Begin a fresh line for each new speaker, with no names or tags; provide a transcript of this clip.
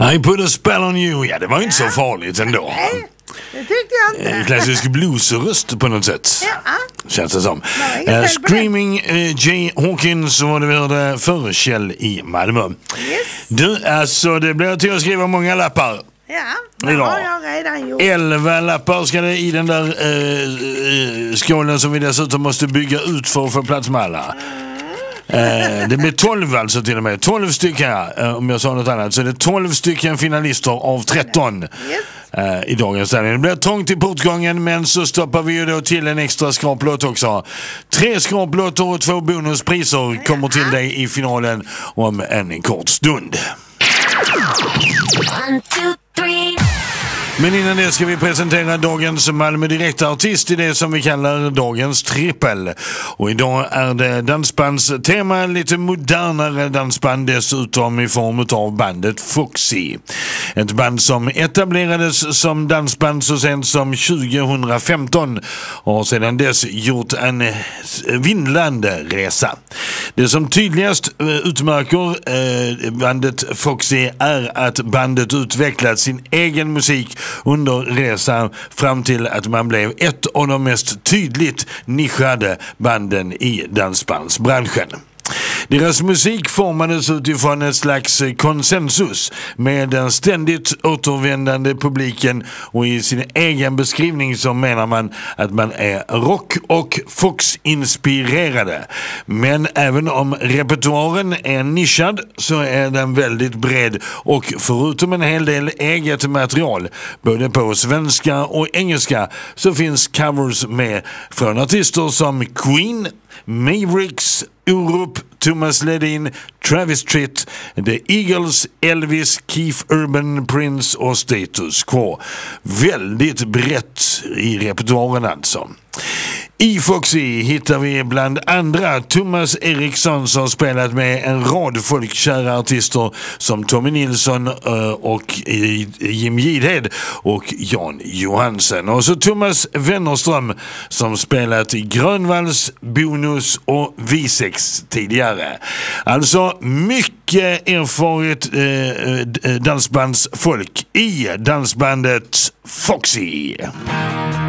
I put a spell on you. Ja, det var inte så farligt ändå.
Nej, det tyckte jag inte.
En klassisk bluesröst på något sätt.
Ja.
Känns det som.
Nej,
Screaming Jay Hawkins var det vi hörde för Kjell i Malmö.
Yes.
Du, alltså det blir till att skriva många lappar.
Ja, det har jag redan gjort.
11 lappar ska det i den där skålen som vi dessutom måste bygga ut för att få plats med alla. Det blir 12 alltså till och med. 12 stycken, om jag sa något annat. Så det är 12 stycken finalister av 13 i dagens ställning. Det blir trångt i portgången, men så stoppar vi ju då till en extra skraplåt också. 3 skraplåtar och 2 bonuspriser kommer till dig i finalen om en kort stund.
1, 2, 3.
Men innan det ska vi presentera dagens Malmö direktartist i det som vi kallar dagens trippel. Och idag är det dansbandstema, lite modernare dansband dessutom i form av bandet Foxy. Ett band som etablerades som dansband så sent som 2015 och sedan dess gjort en vindlande resa. Det som tydligast utmärker bandet Foxy är att bandet utvecklat sin egen musik under resan fram till att man blev ett av de mest tydligt nischade banden i dansbandsbranschen. Deras musik formades utifrån ett slags konsensus med den ständigt återvändande publiken, och i sin egen beskrivning så menar man att man är rock- och fox-inspirerade. Men även om repertoaren är nischad så är den väldigt bred, och förutom en hel del eget material både på svenska och engelska så finns covers med från artister som Queen, Mavericks, Urup, Thomas Ledin, Travis Tritt, The Eagles, Elvis, Keith Urban, Prince och Status Quo. Väldigt brett i repertoaren alltså. I Foxy hittar vi bland andra Thomas Eriksson som spelat med en rad folkkära artister som Tommy Nilsson och Jim Gidhed och Jan Johansen. Och så Thomas Wennerström som spelat i Grönvalls, Bonus och Visex tidigare. Alltså mycket erfaret dansbandsfolk i dansbandet Foxy.